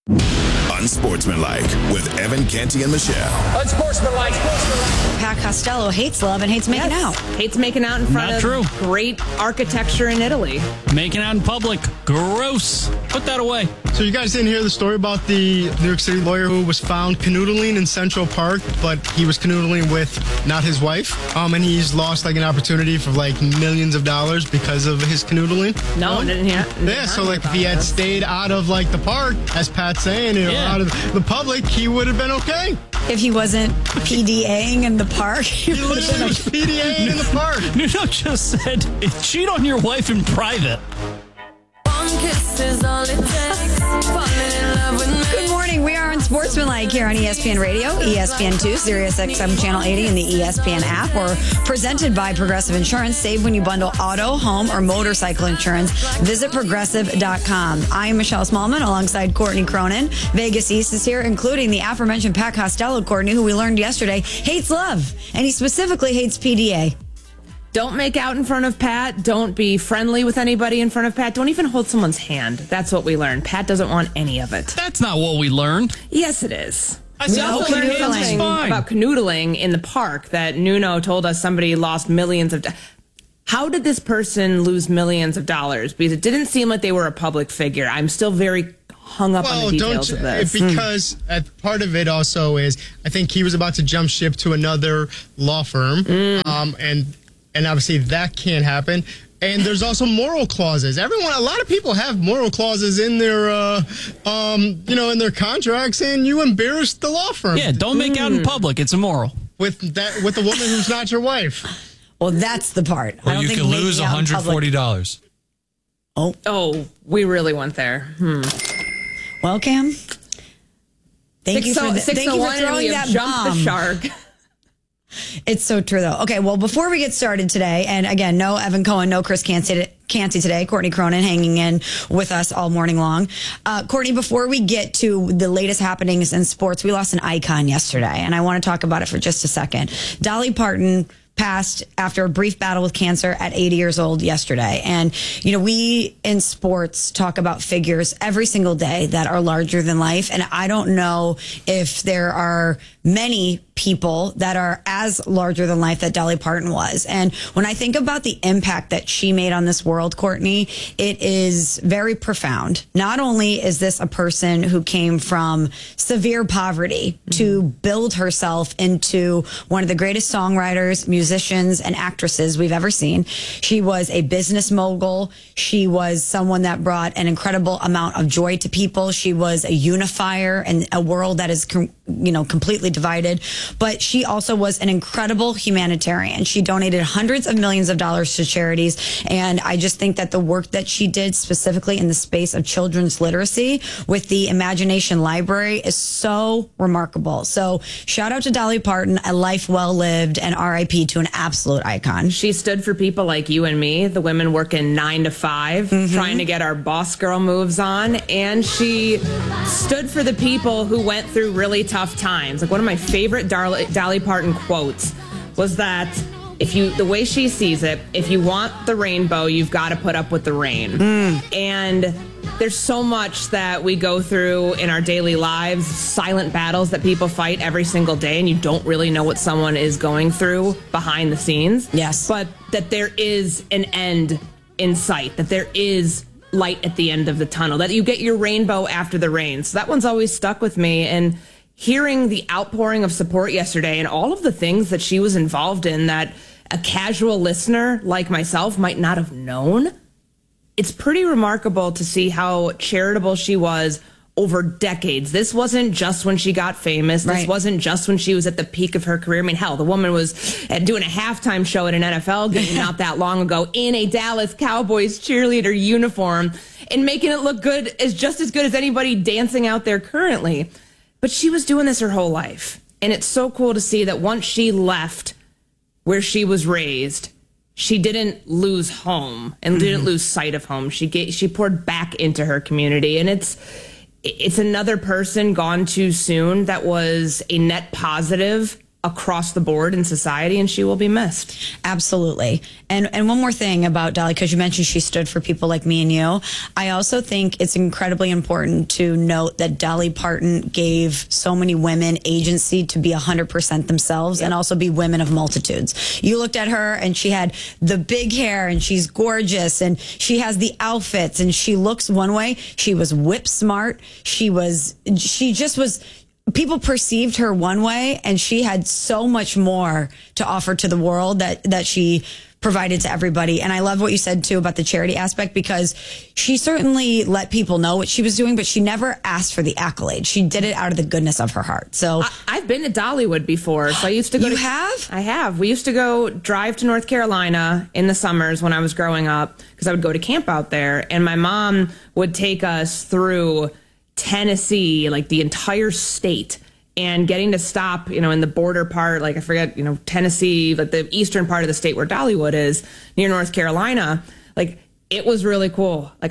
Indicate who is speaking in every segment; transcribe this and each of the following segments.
Speaker 1: Unsportsmanlike with Evan Canty and Michelle.
Speaker 2: Unsportsmanlike.
Speaker 3: Pat Costello hates love and hates making out.
Speaker 4: Hates making out in front of great architecture in Italy.
Speaker 5: Making out in public. Gross. Put that away.
Speaker 6: So you guys didn't hear the story about the New York City lawyer who was found canoodling in Central Park, but he was canoodling with not his wife. And he's lost like an opportunity for like millions of dollars because of his canoodling.
Speaker 4: No, I didn't hear.
Speaker 6: Yeah, so like if he had stayed out of like the park, as Pat's saying, out of the public, he would have been okay.
Speaker 3: If he wasn't PDAing in the park,
Speaker 6: he would have been PDAing in the park.
Speaker 5: Nuno just said, cheat on your wife in private.
Speaker 3: Good morning. We are on Sportsmanlike here on ESPN Radio, ESPN2, Sirius XM Channel 80, and the ESPN app. We're presented by Progressive Insurance. Save when you bundle auto, home, or motorcycle insurance. Visit Progressive.com. I am Michelle Smallman alongside Courtney Cronin. Vegas East is here, including the aforementioned Pat Costello, Courtney, who we learned yesterday hates love, and he specifically hates PDA.
Speaker 4: Don't make out in front of Pat. Don't be friendly with anybody in front of Pat. Don't even hold someone's hand. That's what we learned. Pat doesn't want any of it.
Speaker 5: That's not what we learned.
Speaker 4: Yes, it is.
Speaker 5: We
Speaker 4: also learned something about canoodling in the park that Nuno told us somebody lost millions of. How did this person lose millions of dollars? Because it didn't seem like they were a public figure. I'm still very hung up on the details of this.
Speaker 6: Because part of it also is, I think he was about to jump ship to another law firm, and obviously that can't happen. And there's also moral clauses. A lot of people have moral clauses in their, in their contracts, and you embarrass the law firm.
Speaker 5: Yeah, don't make out in public. It's immoral.
Speaker 6: With a woman who's not your wife.
Speaker 3: Well, that's the part.
Speaker 7: Or you could lose $140.
Speaker 4: Oh, we really went there.
Speaker 3: Well, Cam, thank you for throwing that
Speaker 4: bomb. The shark.
Speaker 3: It's so true, though. Okay, well, before we get started today, and again, no Evan Cohen, no Chris Canty today, Courtney Cronin hanging in with us all morning long. Courtney, before we get to the latest happenings in sports, we lost an icon yesterday, and I want to talk about it for just a second. Dolly Parton passed after a brief battle with cancer at 80 years old yesterday. And, we in sports talk about figures every single day that are larger than life. And I don't know if there are many people that are as larger than life that Dolly Parton was. And when I think about the impact that she made on this world, Courtney, it is very profound. Not only is this a person who came from severe poverty to build herself into one of the greatest songwriters, musicians, and actresses we've ever seen. She was a business mogul. She was someone that brought an incredible amount of joy to people. She was a unifier in a world that is, completely divided. But she also was an incredible humanitarian. She donated hundreds of millions of dollars to charities. And I just think that the work that she did specifically in the space of children's literacy with the Imagination Library is so remarkable. So shout out to Dolly Parton, a life well lived, and RIP to an absolute icon.
Speaker 4: She stood for people like you and me, the women working 9 to 5, trying to get our boss girl moves on. And she stood for the people who went through really tough times. Like one of my favorite Dolly Parton quotes was that the way she sees it, if you want the rainbow, you've got to put up with the rain. And there's so much that we go through in our daily lives, silent battles that people fight every single day, and you don't really know what someone is going through behind the scenes.
Speaker 3: Yes.
Speaker 4: But that there is an end in sight, that there is light at the end of the tunnel, that you get your rainbow after the rain. So that one's always stuck with me. And hearing the outpouring of support yesterday and all of the things that she was involved in that a casual listener like myself might not have known, it's pretty remarkable to see how charitable she was over decades. This wasn't just when she got famous. This wasn't just when she was at the peak of her career. I mean, hell, the woman was doing a halftime show at an NFL game not that long ago in a Dallas Cowboys cheerleader uniform and making it look good, just as good as anybody dancing out there currently. But she was doing this her whole life. And it's so cool to see that once she left where she was raised, she didn't lose home and didn't lose sight of home. She poured back into her community. And it's another person gone too soon that was a net positive across the board in society, and she will be missed.
Speaker 3: Absolutely. And one more thing about Dolly, because you mentioned she stood for people like me and you. I also think it's incredibly important to note that Dolly Parton gave so many women agency to be 100% themselves and also be women of multitudes. You looked at her and she had the big hair and she's gorgeous and she has the outfits and she looks one way. She was whip smart. She just was. People perceived her one way, and she had so much more to offer to the world that she provided to everybody. And I love what you said too about the charity aspect, because she certainly let people know what she was doing, but she never asked for the accolade. She did it out of the goodness of her heart. So
Speaker 4: I've been to Dollywood before. So I used to go.
Speaker 3: You have?
Speaker 4: I have. We used to go drive to North Carolina in the summers when I was growing up, because I would go to camp out there, and my mom would take us through Tennessee, like the entire state, and getting to stop, in the border part, like I forget, Tennessee, but the eastern part of the state where Dollywood is near North Carolina. Like, it was really cool. Like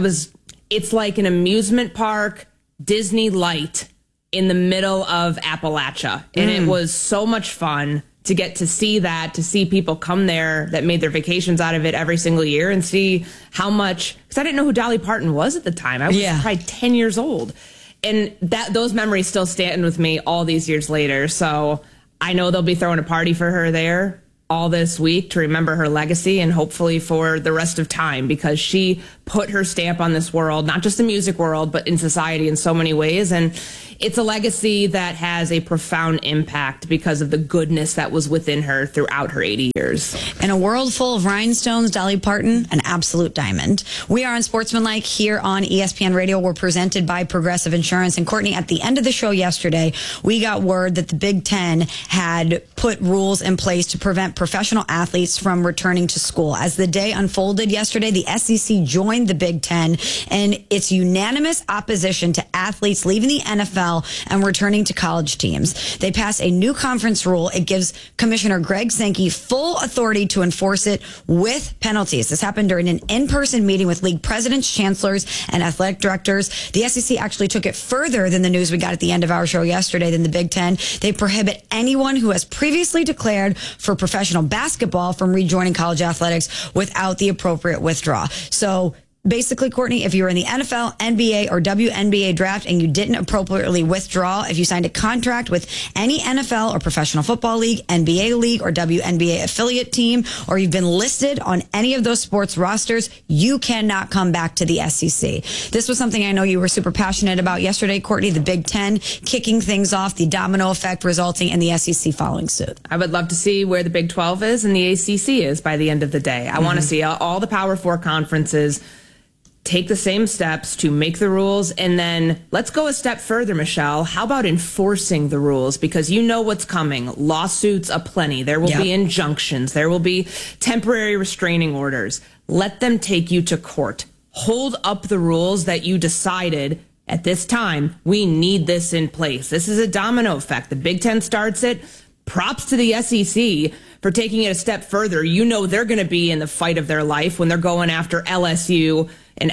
Speaker 4: it's like an amusement park, Disney light in the middle of Appalachia. And it was so much fun to get to see that, to see people come there that made their vacations out of it every single year, and see how much, because I didn't know who Dolly Parton was at the time. I was probably 10 years old. And those memories still stand with me all these years later. So I know they'll be throwing a party for her there all this week to remember her legacy, and hopefully for the rest of time, because she put her stamp on this world, not just the music world, but in society in so many ways. And it's a legacy that has a profound impact because of the goodness that was within her throughout her 80 years.
Speaker 3: In a world full of rhinestones, Dolly Parton, an absolute diamond. We are on Sportsmanlike here on ESPN Radio. We're presented by Progressive Insurance. And Courtney, at the end of the show yesterday, we got word that the Big Ten had put rules in place to prevent professional athletes from returning to school. As the day unfolded yesterday, the SEC joined the Big Ten in its unanimous opposition to athletes leaving the NFL and returning to college teams. They passed a new conference rule. It gives Commissioner Greg Sankey full authority to enforce it with penalties. This happened during an in-person meeting with league presidents, chancellors, and athletic directors. The SEC actually took it further than the news we got at the end of our show yesterday than the Big Ten. They prohibit anyone who has previously declared for professional basketball from rejoining college athletics without the appropriate withdrawal. So basically, Courtney, if you were in the NFL, NBA, or WNBA draft and you didn't appropriately withdraw, if you signed a contract with any NFL or professional football league, NBA league, or WNBA affiliate team, or you've been listed on any of those sports rosters, you cannot come back to the SEC. This was something I know you were super passionate about yesterday, Courtney, the Big Ten kicking things off, the domino effect resulting in the SEC following suit.
Speaker 4: I would love to see where the Big 12 is and the ACC is by the end of the day. I want to see all the Power Four conferences take the same steps to make the rules. And then let's go a step further, Michelle. How about enforcing the rules? Because you know what's coming. Lawsuits aplenty. There will be injunctions. There will be temporary restraining orders. Let them take you to court. Hold up the rules that you decided at this time. We need this in place. This is a domino effect. The Big Ten starts it. Props to the SEC for taking it a step further. You know they're going to be in the fight of their life when they're going after LSU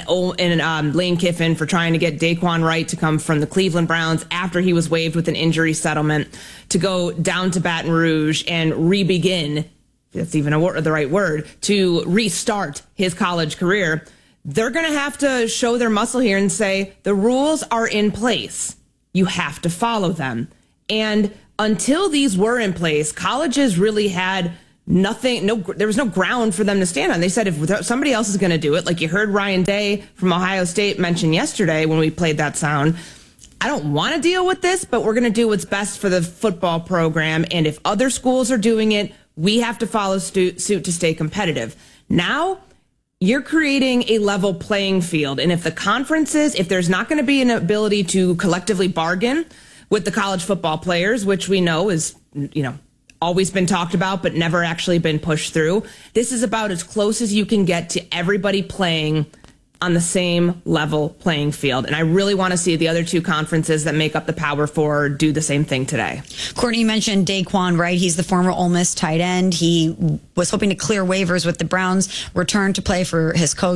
Speaker 4: and Lane Kiffin for trying to get Daquan Wright to come from the Cleveland Browns after he was waived with an injury settlement to go down to Baton Rouge and re-begin, if that's even the right word, to restart his college career. They're going to have to show their muscle here and say, the rules are in place. You have to follow them. And until these were in place, colleges really had nothing, there was no ground for them to stand on. They said if somebody else is going to do it, like you heard Ryan Day from Ohio State mention yesterday when we played that sound, I don't want to deal with this, but we're going to do what's best for the football program. And if other schools are doing it, we have to follow suit to stay competitive. Now, you're creating a level playing field. And if the conferences, if there's not going to be an ability to collectively bargain with the college football players, which we know is, always been talked about, but never actually been pushed through. This is about as close as you can get to everybody playing on the same level playing field. And I really want to see the other two conferences that make up the Power Four do the same thing today.
Speaker 3: Courtney mentioned Daquan Wright. He's the former Ole Miss tight end. He was hoping to clear waivers with the Browns, return to play for his coach,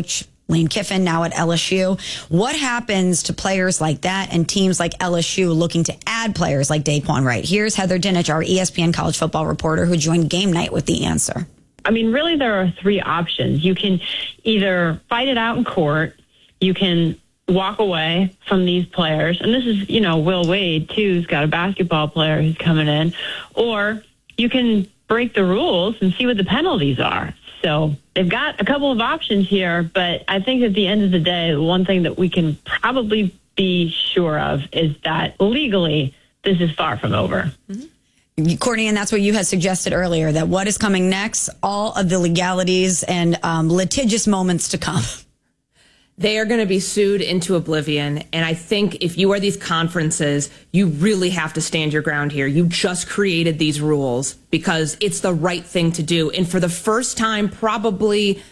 Speaker 3: Lane Kiffin now at LSU. What happens to players like that and teams like LSU looking to add players like Daquan Wright? Here's Heather Dinich, our ESPN college football reporter, who joined Game Night with the answer.
Speaker 2: I mean, really, there are three options. You can either fight it out in court, you can walk away from these players, and this is, Will Wade, too, who's got a basketball player who's coming in, or you can break the rules and see what the penalties are. So they've got a couple of options here, but I think at the end of the day, one thing that we can probably be sure of is that legally, this is far from over.
Speaker 3: Mm-hmm. Courtney, and that's what you had suggested earlier, that what is coming next, all of the legalities and litigious moments to come.
Speaker 4: They are going to be sued into oblivion. And I think if you are these conferences, you really have to stand your ground here. You just created these rules because it's the right thing to do. And for the first time, probably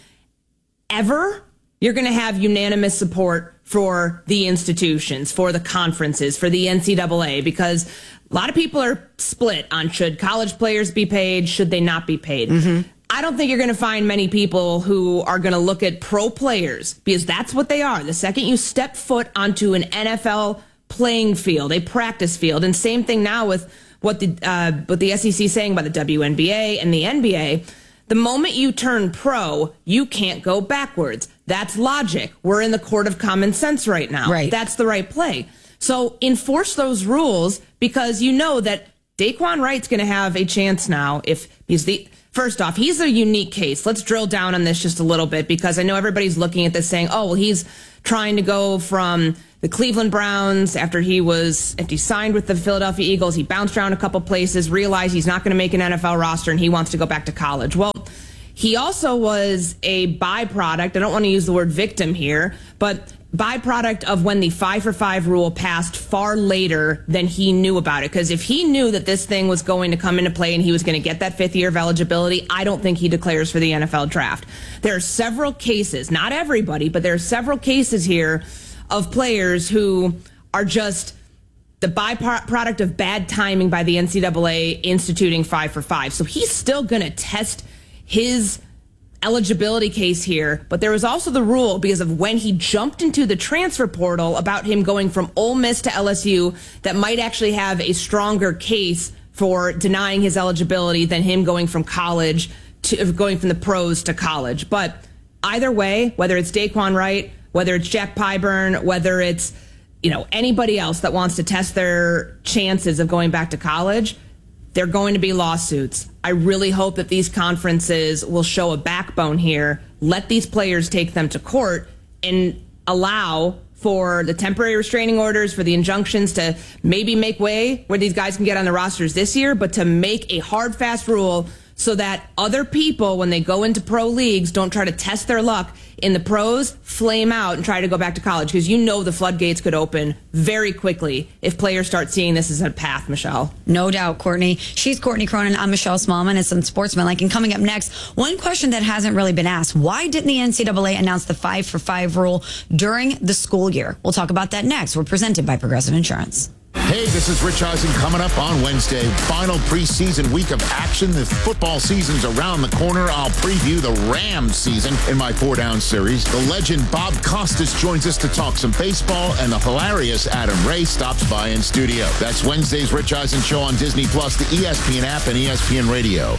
Speaker 4: ever, you're going to have unanimous support for the institutions, for the conferences, for the NCAA, because a lot of people are split on should college players be paid, should they not be paid. Mm-hmm. I don't think you're going to find many people who are going to look at pro players, because that's what they are. The second you step foot onto an NFL playing field, a practice field, and same thing now with what the SEC is saying about the WNBA and the NBA, the moment you turn pro, you can't go backwards. That's logic. We're in the court of common sense right now.
Speaker 3: Right.
Speaker 4: That's the right play. So enforce those rules, because you know that Daquan Wright's going to have a chance now if he's First off, he's a unique case. Let's drill down on this just a little bit, because I know everybody's looking at this saying, oh, well, he's trying to go from the Cleveland Browns after he signed with the Philadelphia Eagles. He bounced around a couple places, realized he's not going to make an NFL roster, and he wants to go back to college. Well, he also was a byproduct. I don't want to use the word victim here, but byproduct of when the 5-for-5 rule passed far later than he knew about it. Because if he knew that this thing was going to come into play and he was going to get that 5th year of eligibility, I don't think he declares for the NFL draft. There are several cases, not everybody, but there are several cases here of players who are just the byproduct of bad timing by the NCAA instituting 5-for-5. So he's still going to test his eligibility case here, but there was also the rule because of when he jumped into the transfer portal about him going from Ole Miss to LSU that might actually have a stronger case for denying his eligibility than him going from college to going from the pros to college. But either way, whether it's Daquan Wright, whether it's Jack Pyburn, whether it's anybody else that wants to test their chances of going back to college, there are going to be lawsuits. I really hope that these conferences will show a backbone here, let these players take them to court, and allow for the temporary restraining orders, for the injunctions to maybe make way where these guys can get on the rosters this year, but to make a hard, fast rule so that other people, when they go into pro leagues, don't try to test their luck in the pros, flame out, and try to go back to college. Because the floodgates could open very quickly if players start seeing this as a path, Michelle.
Speaker 3: No doubt, Courtney. She's Courtney Cronin. I'm Michelle Smallman. It's on Sportsmanlike. And coming up next, one question that hasn't really been asked. Why didn't the NCAA announce the 5-for-5 rule during the school year? We'll talk about that next. We're presented by Progressive Insurance.
Speaker 8: Hey, this is Rich Eisen coming up on Wednesday. Final preseason week of action. The football season's around the corner. I'll preview the Rams season in my 4-down series. The legend Bob Costas joins us to talk some baseball, and the hilarious Adam Ray stops by in studio. That's Wednesday's Rich Eisen Show on Disney+, the ESPN app, and ESPN Radio.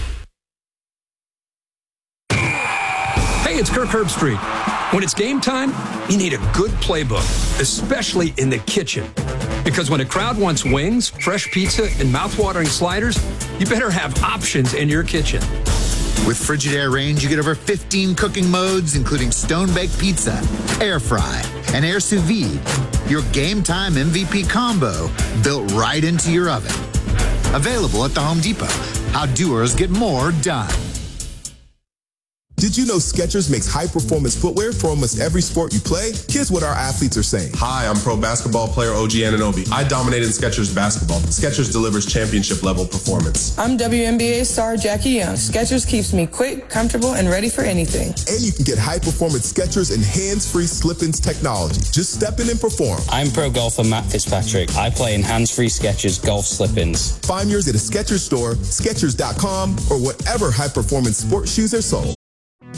Speaker 9: Hey, it's Kirk Herbstreit. When it's game time, you need a good playbook, especially in the kitchen. Because when a crowd wants wings, fresh pizza, and mouth-watering sliders, you better have options in your kitchen.
Speaker 10: With Frigidaire Range, you get over 15 cooking modes, including stone-baked pizza, air fry, and air sous vide. Your game time MVP combo built right into your oven. Available at the Home Depot. How doers get more done.
Speaker 1: Did you know Skechers makes high-performance footwear for almost every sport you play? Here's what our athletes are saying.
Speaker 11: Hi, I'm pro basketball player OG Anunoby. I dominated Skechers basketball. Skechers delivers championship-level performance.
Speaker 12: I'm WNBA star Jackie Young. Skechers keeps me quick, comfortable, and ready for anything.
Speaker 1: And you can get high-performance Skechers and hands-free slip-ins technology. Just step in and perform.
Speaker 13: I'm pro golfer Matt Fitzpatrick. I play in hands-free Skechers golf slip-ins.
Speaker 1: Find yours at a Skechers store, Skechers.com, or whatever high-performance sports shoes are sold.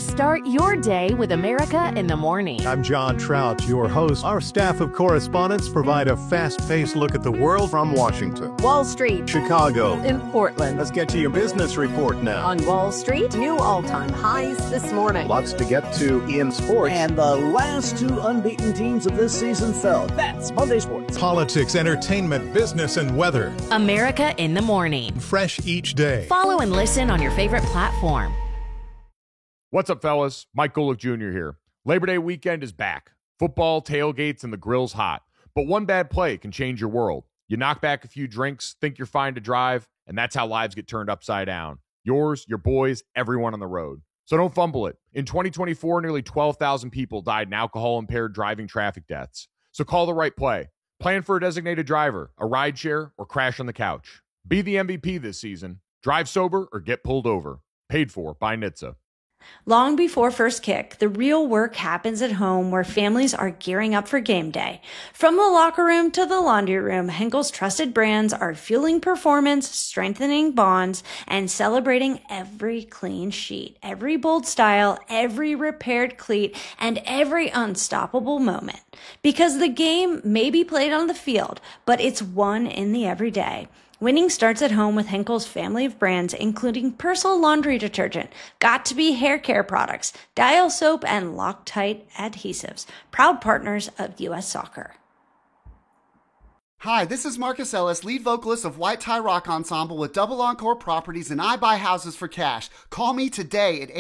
Speaker 14: Start your day with America in the Morning.
Speaker 15: I'm John Trout, your host. Our staff of correspondents provide a fast-paced look at the world from Washington,
Speaker 14: Wall Street,
Speaker 15: Chicago,
Speaker 14: in Portland.
Speaker 15: Let's get to your business report now.
Speaker 14: On Wall Street, new all-time highs this morning.
Speaker 15: Lots to get to in sports.
Speaker 16: And the last two unbeaten teams of this season fell. That's Monday Sports.
Speaker 15: Politics, entertainment, business, and weather.
Speaker 14: America in the Morning.
Speaker 15: Fresh each day.
Speaker 14: Follow and listen on your favorite platform.
Speaker 17: What's up, fellas? Mike Golick Jr. here. Labor Day weekend is back. Football, tailgates, and the grill's hot. But one bad play can change your world. You knock back a few drinks, think you're fine to drive, and that's how lives get turned upside down. Yours, your boys, everyone on the road. So don't fumble it. In 2024, nearly 12,000 people died in alcohol-impaired driving traffic deaths. So call the right play. Plan for a designated driver, a rideshare, or crash on the couch. Be the MVP this season. Drive sober or get pulled over. Paid for by NHTSA.
Speaker 18: Long before first kick, the real work happens at home where families are gearing up for game day. From the locker room to the laundry room, Henkel's trusted brands are fueling performance, strengthening bonds, and celebrating every clean sheet, every bold style, every repaired cleat, and every unstoppable moment. Because the game may be played on the field, but it's won in the everyday. Winning starts at home with Henkel's family of brands, including Persil laundry detergent, Got2b hair care products, Dial soap, and Loctite adhesives. Proud partners of U.S. Soccer.
Speaker 19: Hi, this is Marcus Ellis, lead vocalist of White Tie Rock Ensemble with Double Encore Properties, and I buy houses for cash. Call me today at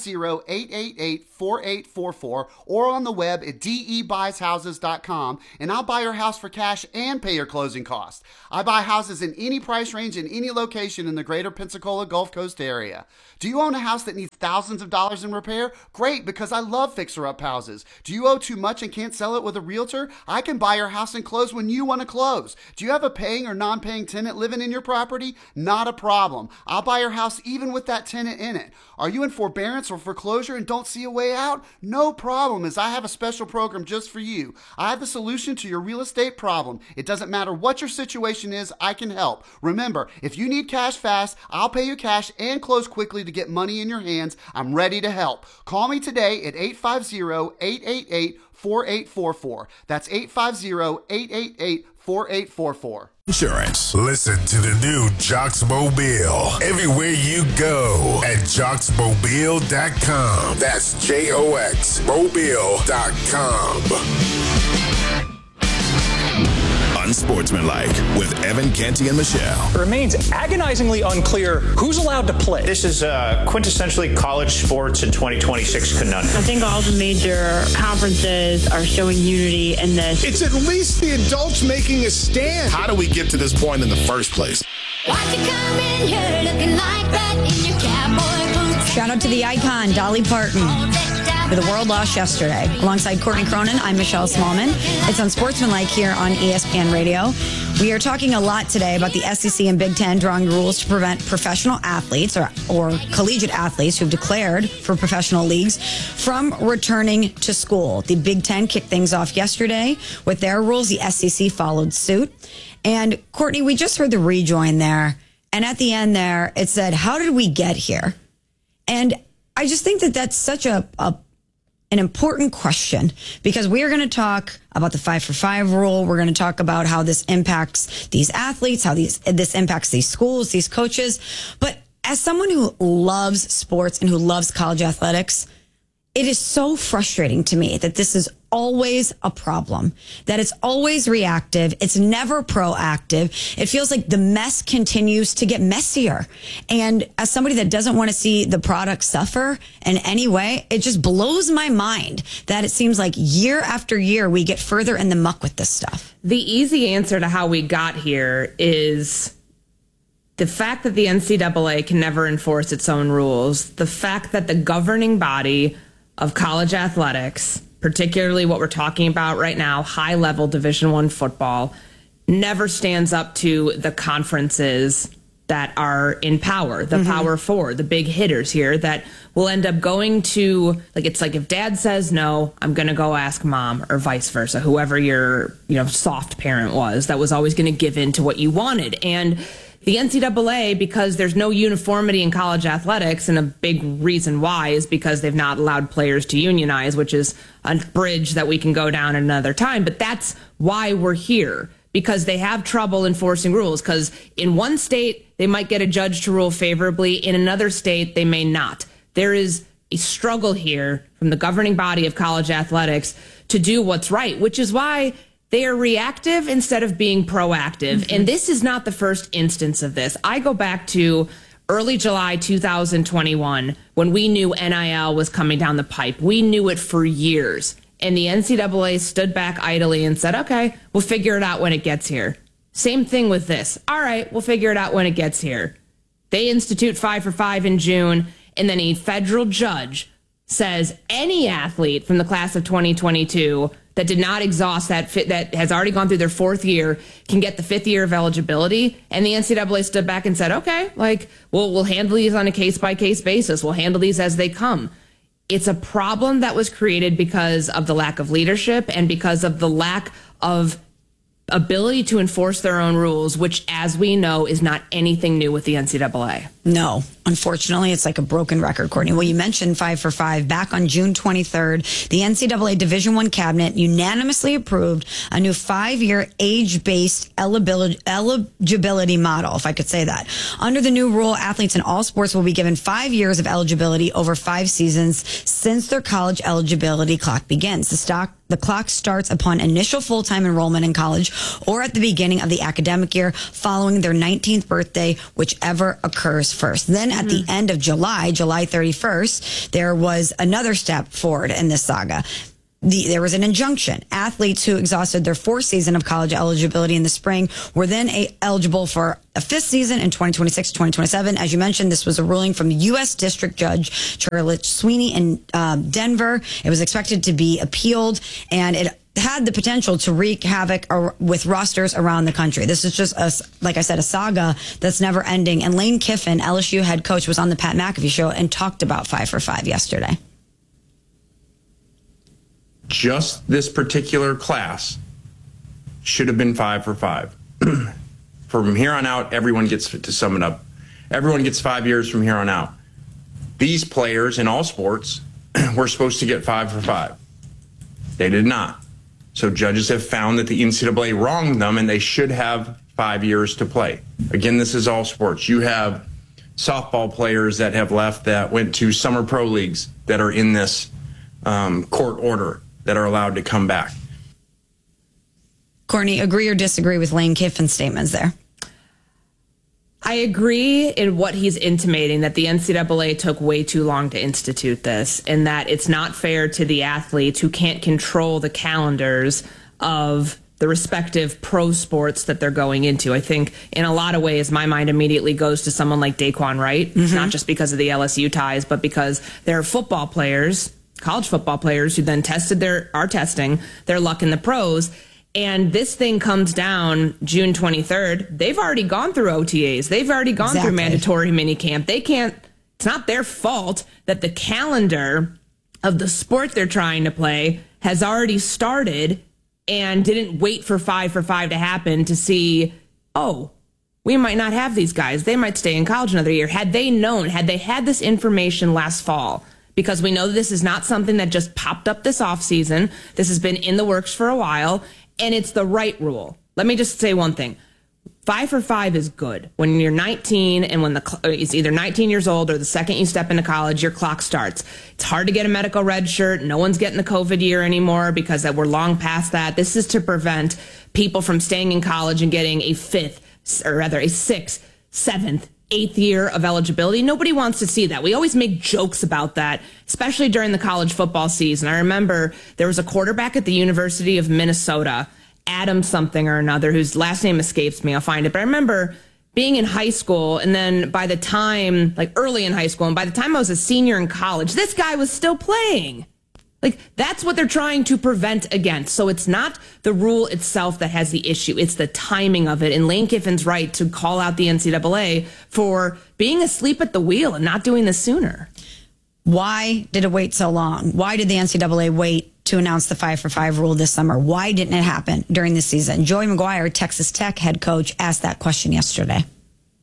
Speaker 19: 850-888-4844 or on the web at debuys.houses.com, and I'll buy your house for cash and pay your closing costs. I buy houses in any price range in any location in the greater Pensacola Gulf Coast area. Do you own a house that needs thousands of dollars in repair? Great, because I love fixer-up houses. Do you owe too much and can't sell it with a realtor? I can buy your house and close when you want to close. Do you have a paying or non-paying tenant living in your property? Not a problem. I'll buy your house even with that tenant in it. Are you in forbearance or foreclosure and don't see a way out? No problem, as I have a special program just for you. I have the solution to your real estate problem. It doesn't matter what your situation is, I can help. Remember, if you need cash fast, I'll pay you cash and close quickly to get money in your hands. I'm ready to help. Call me today at 850-888-4844. That's 850-888-4844.
Speaker 20: Insurance. Listen to the new Jocks Mobile everywhere you go at JocksMobile.com. That's JoxMobile.com. Unsportsmanlike with Evan Canty and Michelle.
Speaker 5: It remains agonizingly unclear who's allowed to play.
Speaker 21: This is quintessentially college sports in 2026 conundrum.
Speaker 2: I think all the major conferences are showing unity in this.
Speaker 22: It's at least the adults making a stand.
Speaker 20: How do we get to this point in the first place?
Speaker 23: Why'd you come in here looking like that in your cowboy boots?
Speaker 3: Shout out to the icon, Dolly Parton. The world lost yesterday. Alongside Courtney Cronin, I'm Michelle Smallman. It's Unsportsmanlike here on ESPN Radio. We are talking a lot today about the SEC and Big Ten drawing rules to prevent professional athletes or collegiate athletes who've declared for professional leagues from returning to school. The Big Ten kicked things off yesterday with their rules. The SEC followed suit. And Courtney, we just heard the rejoin there. And at the end there, it said, how did we get here? And I just think that that's such an important question, because we are going to talk about the 5-for-5 rule. We're going to talk about how this impacts these athletes, how this impacts these schools, these coaches. But as someone who loves sports and who loves college athletics, it is so frustrating to me that this is always a problem, that it's always reactive. It's never proactive. It feels like the mess continues to get messier. And as somebody that doesn't want to see the product suffer in any way, it just blows my mind that it seems like year after year we get further in the muck with this stuff.
Speaker 4: The easy answer to how we got here is the fact that the NCAA can never enforce its own rules, the fact that the governing body of college athletics, particularly what we're talking about right now, high-level Division I football, never stands up to the conferences that are in power, the Power Four, the big hitters here that will end up going to, it's like if dad says no, I'm going to go ask mom, or vice versa, whoever your soft parent was that was always going to give in to what you wanted. And the NCAA, because there's no uniformity in college athletics, and a big reason why is because they've not allowed players to unionize, which is a bridge that we can go down another time. But that's why we're here, because they have trouble enforcing rules. Because in one state, they might get a judge to rule favorably. In another state, they may not. There is a struggle here from the governing body of college athletics to do what's right, which is why they are reactive instead of being proactive. And this is not the first instance of this. I go back to early July 2021 when we knew NIL was coming down the pipe. We knew it for years. And the NCAA stood back idly and said, okay, we'll figure it out when it gets here. Same thing with this. All right, we'll figure it out when it gets here. They institute 5 for 5 in June, and then a federal judge says any athlete from the class of 2022 that did not exhaust that has already gone through their 4th year can get the 5th year of eligibility. And the NCAA stood back and said, okay, we'll handle these on a case-by-case basis. We'll handle these as they come. It's a problem that was created because of the lack of leadership and because of the lack of ability to enforce their own rules, which, as we know, is not anything new with the NCAA.
Speaker 3: No, unfortunately, it's like a broken record, Courtney. Well, you mentioned 5 for 5. Back on June 23rd, the NCAA Division I cabinet unanimously approved a new 5-year age-based eligibility model, if I could say that. Under the new rule, athletes in all sports will be given 5 years of eligibility over 5 seasons since their college eligibility clock begins. The clock starts upon initial full-time enrollment in college or at the beginning of the academic year following their 19th birthday, whichever occurs first. Then at the end of July 31st, there was another step forward in this saga. There was an injunction. Athletes who exhausted their 4th season of college eligibility in the spring were then eligible for a 5th season in 2026-2027. As you mentioned, this was a ruling from U.S. District Judge Charlotte Sweeney in Denver. It was expected to be appealed, and it had the potential to wreak havoc with rosters around the country. This is just, like I said, a saga that's never ending. And Lane Kiffin, LSU head coach, was on the Pat McAfee show and talked about 5 for 5 yesterday.
Speaker 6: Just this particular class should have been 5 for 5. From here on out, everyone gets, to sum it up, everyone gets 5 years from here on out. These players in all sports were supposed to get 5 for 5. They did not. So judges have found that the NCAA wronged them and they should have 5 years to play. Again, this is all sports. You have softball players that have left that went to summer pro leagues that are in this court order that are allowed to come back.
Speaker 3: Courtney, agree or disagree with Lane Kiffin's statements there?
Speaker 4: I agree in what he's intimating, that the NCAA took way too long to institute this, and that it's not fair to the athletes who can't control the calendars of the respective pro sports that they're going into. I think in a lot of ways, my mind immediately goes to someone like Daquan Wright, not just because of the LSU ties, but because there are football players, college football players, who then are testing their luck in the pros. And this thing comes down June 23rd. They've already gone through OTAs. They've already gone through mandatory minicamp. It's not their fault that the calendar of the sport they're trying to play has already started and didn't wait for 5 for 5 to happen to see, oh, we might not have these guys. They might stay in college another year. Had they known, had they had this information last fall, because we know this is not something that just popped up this offseason. This has been in the works for a while, and it's the right rule. Let me just say one thing. 5 for 5 is good. When you're 19 and when it's either 19 years old or the second you step into college, your clock starts. It's hard to get a medical red shirt. No one's getting the COVID year anymore because we're long past that. This is to prevent people from staying in college and getting a 6th, 7th, 8th year of eligibility. Nobody wants to see that. We always make jokes about that, especially during the college football season. I remember there was a quarterback at the University of Minnesota, Adam something or another, whose last name escapes me. I'll find it. But I remember being in high school, and then by the time, early in high school, and by the time I was a senior in college, this guy was still playing. That's what they're trying to prevent against. So it's not the rule itself that has the issue. It's the timing of it. And Lane Kiffin's right to call out the NCAA for being asleep at the wheel and not doing this sooner.
Speaker 3: Why did it wait so long? Why did the NCAA wait to announce the 5 for 5 rule this summer? Why didn't it happen during the season? Joey McGuire, Texas Tech head coach, asked that question yesterday.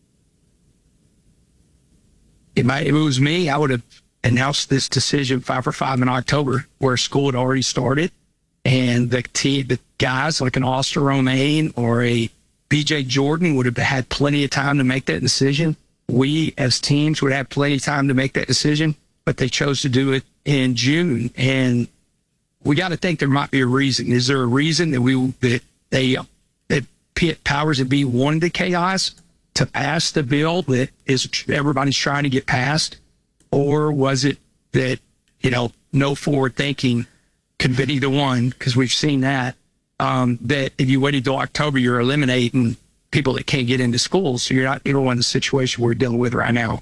Speaker 7: if it was me, I would have announced this decision 5 for 5 in October, where school had already started, and the guys like an Austin Romaine or a BJ Jordan would have had plenty of time to make that decision. We as teams would have plenty of time to make that decision, but they chose to do it in June, and we got to think there might be a reason. Is there a reason that Pitt Powers and B wanted the chaos to pass the bill that everybody's trying to get passed? Or was it that, no forward thinking could be either one? Because we've seen that if you waited till October, you're eliminating people that can't get into school. So you're not in the situation we're dealing with right now.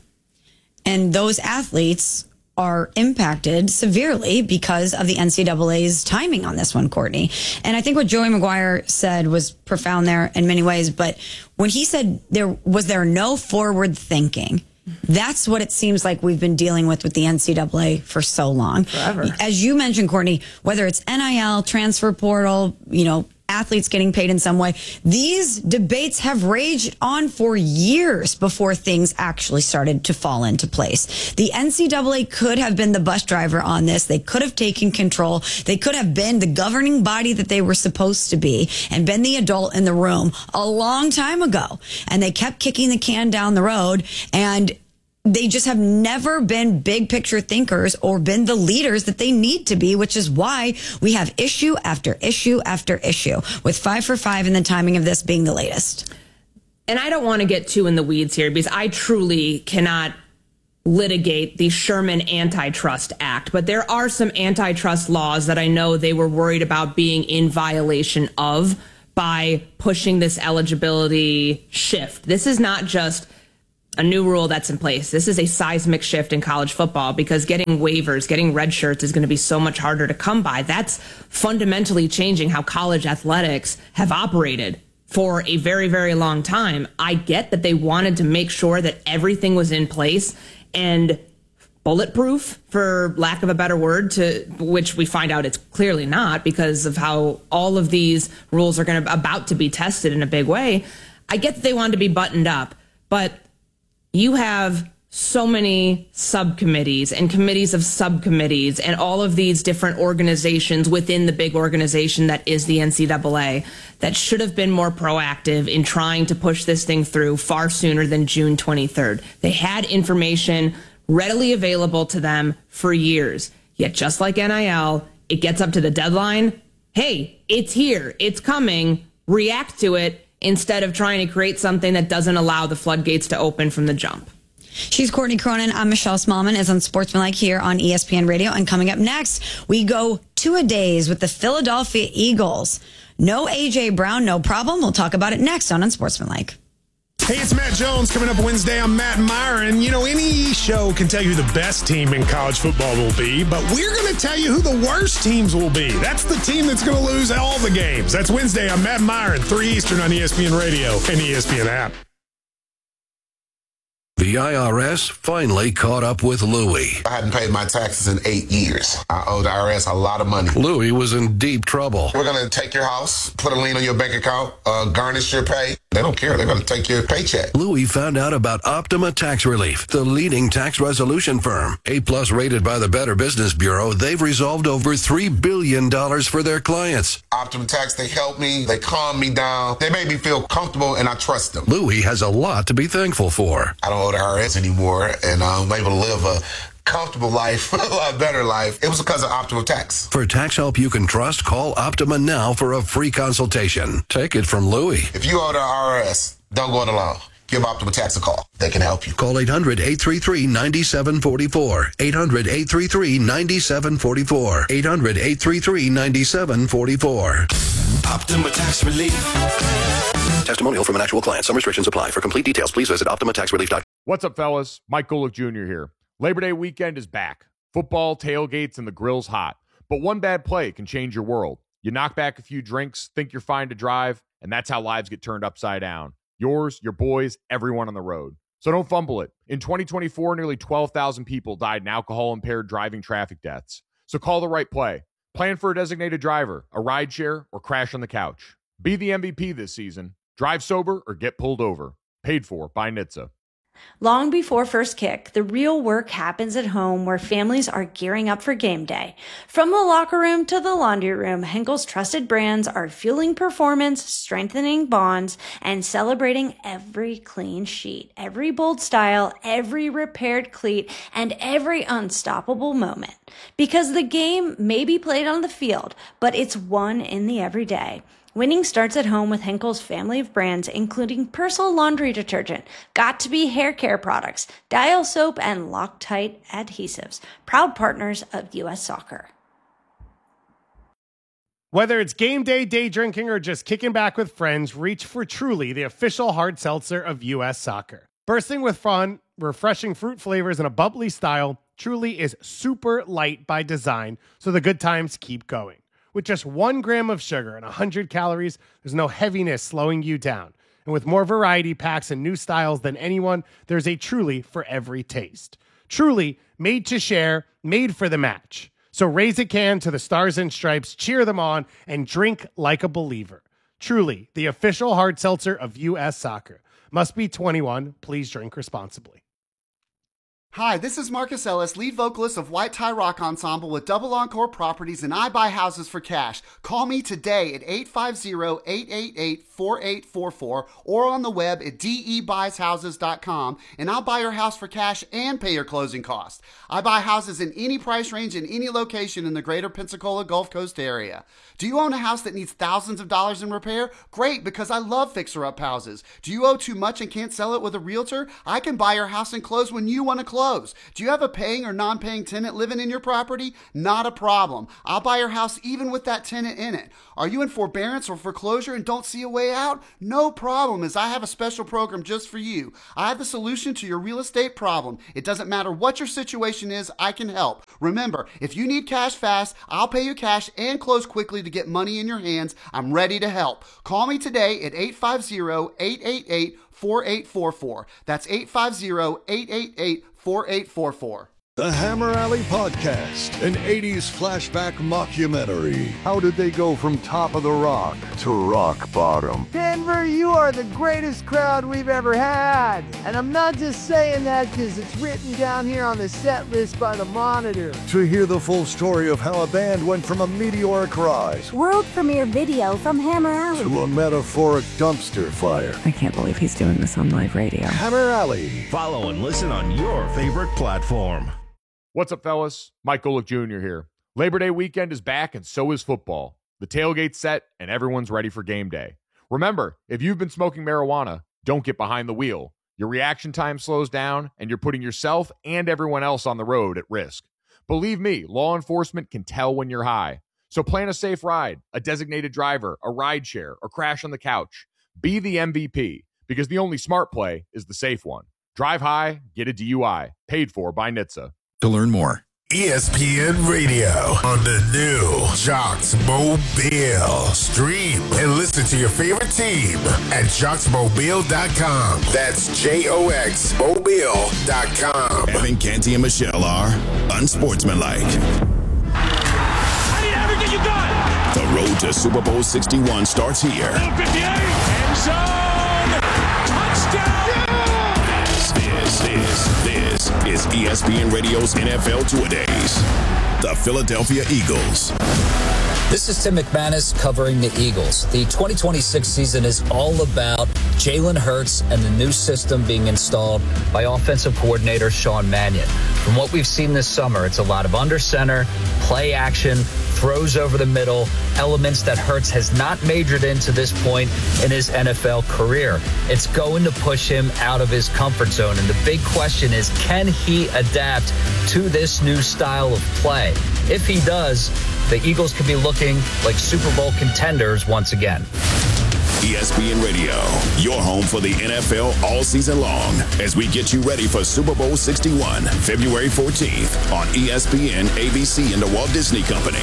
Speaker 3: And those athletes are impacted severely because of the NCAA's timing on this one, Courtney. And I think what Joey McGuire said was profound there in many ways. But when he said there was no forward thinking, that's what it seems like we've been dealing with the NCAA for so long.
Speaker 4: Forever.
Speaker 3: As you mentioned, Courtney, whether it's NIL, transfer portal, athletes getting paid in some way, these debates have raged on for years before things actually started to fall into place. The NCAA could have been the bus driver on this. They could have taken control. They could have been the governing body that they were supposed to be and been the adult in the room a long time ago. And they kept kicking the can down the road, and they just have never been big picture thinkers or been the leaders that they need to be, which is why we have issue after issue after issue, with 5 for 5 and the timing of this being the latest.
Speaker 4: And I don't want to get too in the weeds here, because I truly cannot litigate the Sherman Antitrust Act, but there are some antitrust laws that I know they were worried about being in violation of by pushing this eligibility shift. This is not just a new rule that's in place. This is a seismic shift in college football, because getting waivers, getting red shirts is going to be so much harder to come by. That's fundamentally changing how college athletics have operated for a very, very long time. I get that they wanted to make sure that everything was in place and bulletproof, for lack of a better word, to which we find out it's clearly not, because of how all of these rules are about to be tested in a big way. I get that they wanted to be buttoned up, but you have so many subcommittees and committees of subcommittees and all of these different organizations within the big organization that is the NCAA that should have been more proactive in trying to push this thing through far sooner than June 23rd. They had information readily available to them for years. Yet just like NIL, it gets up to the deadline. Hey, it's here. It's coming. React to it, instead of trying to create something that doesn't allow the floodgates to open from the jump.
Speaker 3: She's Courtney Cronin. I'm Michelle Smallman, is on Sportsmanlike here on ESPN Radio. And coming up next, we go 2-a-days with the Philadelphia Eagles. No A.J. Brown, no problem. We'll talk about it next on Unsportsmanlike.
Speaker 22: Hey, it's Matt Jones. Coming up Wednesday, I'm Matt Myron. Any show can tell you who the best team in college football will be, but we're going to tell you who the worst teams will be. That's the team that's going to lose all the games. That's Wednesday. I'm Matt Myron, 3 Eastern on ESPN Radio and ESPN app.
Speaker 8: The IRS finally caught up with Louie.
Speaker 9: I hadn't paid my taxes in 8 years. I owed the IRS a lot of money.
Speaker 8: Louie was in deep trouble.
Speaker 9: We're going to take your house, put a lien on your bank account, garnish your pay. They don't care. They're going to take your paycheck.
Speaker 8: Louie found out about Optima Tax Relief, the leading tax resolution firm. A-plus rated by the Better Business Bureau, they've resolved over $3 billion for their clients.
Speaker 9: Optima Tax, they help me. They calm me down. They make me feel comfortable, and I trust them.
Speaker 8: Louie has a lot to be thankful for.
Speaker 9: I don't owe the IRS anymore, and I'm able to live a comfortable life, a lot better life. It was because of Optima Tax.
Speaker 8: For tax help you can trust, call Optima now for a free consultation. Take it from Louie.
Speaker 9: If you owe the IRS, don't go it alone. Give Optima Tax a call. They can help you.
Speaker 8: Call 800-833-9744. 800-833-9744. 800-833-9744. Optima Tax Relief. Testimonial from an actual client. Some restrictions apply. For complete details, please visit OptimaTaxRelief.com.
Speaker 17: What's up, fellas? Mike Golick Jr. here. Labor Day weekend is back. Football, tailgates, and the grill's hot. But one bad play can change your world. You knock back a few drinks, think you're fine to drive, and that's how lives get turned upside down. Yours, your boys, everyone on the road. So don't fumble it. In 2024, nearly 12,000 people died in alcohol-impaired driving traffic deaths. So call the right play. Plan for a designated driver, a rideshare, or crash on the couch. Be the MVP this season. Drive sober or get pulled over. Paid for by NHTSA.
Speaker 18: Long before first kick, the real work happens at home where families are gearing up for game day. From the locker room to the laundry room, Henkel's trusted brands are fueling performance, strengthening bonds, and celebrating every clean sheet, every bold style, every repaired cleat, and every unstoppable moment. Because the game may be played on the field, but it's won in the everyday. Winning starts at home with Henkel's family of brands, including Persil laundry detergent, Got2b hair care products, Dial soap, and Loctite adhesives, proud partners of U.S. Soccer.
Speaker 10: Whether it's game day, day drinking, or just kicking back with friends, reach for Truly, the official hard seltzer of U.S. Soccer. Bursting with fun, refreshing fruit flavors, and a bubbly style, Truly is super light by design, so the good times keep going. With just 1 gram of sugar and 100 calories, there's no heaviness slowing you down. And with more variety packs and new styles than anyone, there's a Truly for every taste. Truly, made to share, made for the match. So raise a can to the Stars and Stripes, cheer them on, and drink like a believer. Truly, the official hard seltzer of U.S. Soccer. Must be 21. Please drink responsibly.
Speaker 19: Hi, this is Marcus Ellis, lead vocalist of White Tie Rock Ensemble with Double Encore Properties, and I buy houses for cash. Call me today at 850-888-4844 or on the web at debuyshouses.com, and I'll buy your house for cash and pay your closing costs. I buy houses in any price range in any location in the greater Pensacola Gulf Coast area. Do you own a house that needs thousands of dollars in repair? Great, because I love fixer-up houses. Do you owe too much and can't sell it with a realtor? I can buy your house and close when you want to close. Do you have a paying or non-paying tenant living in your property? Not a problem. I'll buy your house even with that tenant in it. Are you in forbearance or foreclosure and don't see a way out? No problem, as I have a special program just for you. I have the solution to your real estate problem. It doesn't matter what your situation is, I can help. Remember, if you need cash fast, I'll pay you cash and close quickly to get money in your hands. I'm ready to help. Call me today at 850-888-4844. That's 850-888-4844.
Speaker 11: The Hammer Alley Podcast, an 80s flashback mockumentary. How did they go from top of the rock to rock bottom?
Speaker 12: Denver, you are the greatest crowd we've ever had. And I'm not just saying that because it's written down here on the set list by the Monitor.
Speaker 11: To hear the full story of how a band went from a meteoric rise,
Speaker 24: world premiere video from Hammer Alley,
Speaker 11: to a metaphoric dumpster fire.
Speaker 25: I can't believe he's doing this on live radio.
Speaker 11: Hammer Alley.
Speaker 20: Follow and listen on your favorite platform.
Speaker 17: What's up, fellas? Mike Golick Jr. here. Labor Day weekend is back, and so is football. The tailgate's set, and everyone's ready for game day. Remember, if you've been smoking marijuana, don't get behind the wheel. Your reaction time slows down, and you're putting yourself and everyone else on the road at risk. Believe me, law enforcement can tell when you're high. So plan a safe ride, a designated driver, a ride share, or crash on the couch. Be the MVP, because the only smart play is the safe one. Drive high, get a DUI. Paid for by NHTSA.
Speaker 20: To learn more, ESPN Radio on the new Jocks Mobile. Stream and listen to your favorite team at JocksMobile.com. That's JOXMobile.com.
Speaker 26: Evan, Canty, and Michelle are unsportsmanlike.
Speaker 27: I need everything you got.
Speaker 26: The road to Super Bowl 61 starts here.
Speaker 27: 58, end zone, touchdown.
Speaker 26: This is ESPN Radio's NFL Two-A-Days. The Philadelphia Eagles.
Speaker 28: This is Tim McManus covering the Eagles. The 2026 season is all about Jalen Hurts and the new system being installed by offensive coordinator Sean Mannion. From what we've seen this summer, it's a lot of under center, play action, throws over the middle, elements that Hurts has not majored in to this point in his NFL career. It's going to push him out of his comfort zone. And the big question is, can he adapt to this new style of play? If he does, the Eagles could be looking like Super Bowl contenders once again.
Speaker 26: ESPN Radio, your home for the NFL all season long, as we get you ready for Super Bowl 61, February 14th on ESPN, ABC, and the Walt Disney Company.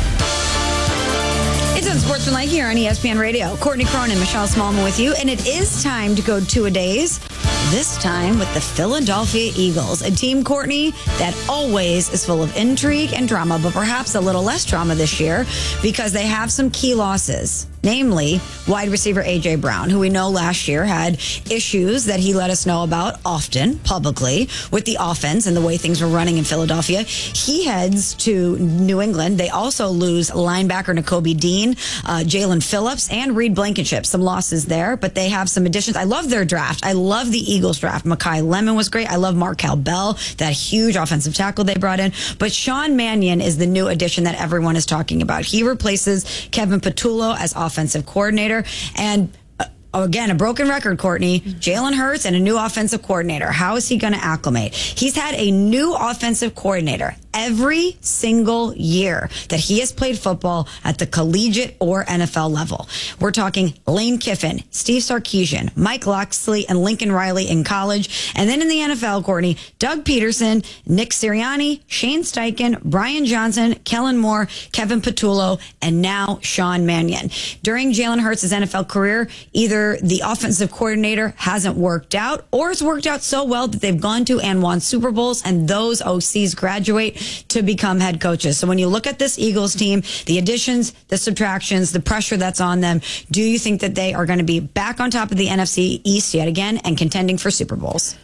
Speaker 3: It's Unsportsmanlike here on ESPN Radio. Courtney Cronin, Michelle Smallman with you, and it is time to go two-a-days. This time with the Philadelphia Eagles, a team, Courtney, that always is full of intrigue and drama, but perhaps a little less drama this year because they have some key losses. namely wide receiver A.J. Brown, who we know last year had issues that he let us know about often, publicly, with the offense and the way things were running in Philadelphia. He heads to New England. They also lose linebacker Nakobe Dean, Jalen Phillips, and Reed Blankenship. Some losses there, but they have some additions. I love their draft. I love the Eagles draft. Mekhi Lemon was great. I love Markel Bell, that huge offensive tackle they brought in. But Sean Mannion is the new addition that everyone is talking about. He replaces Kevin Patullo as offensive coordinator. And again, a broken record, Courtney. Jalen Hurts and a new offensive coordinator. How is he going to acclimate? He's had a new offensive coordinator every single year that he has played football at the collegiate or NFL level. We're talking Lane Kiffin, Steve Sarkisian, Mike Locksley, and Lincoln Riley in college. And then in the NFL, Courtney, Doug Peterson, Nick Sirianni, Shane Steichen, Brian Johnson, Kellen Moore, Kevin Patullo, and now Sean Mannion. During Jalen Hurts' NFL career, either the offensive coordinator hasn't worked out or it's worked out so well that they've gone to and won Super Bowls, and those OCs graduate to become head coaches. So when you look at this Eagles team, the additions, the subtractions, the pressure that's on them, do you think that they are going to be back on top of the NFC East yet again and contending for Super Bowls?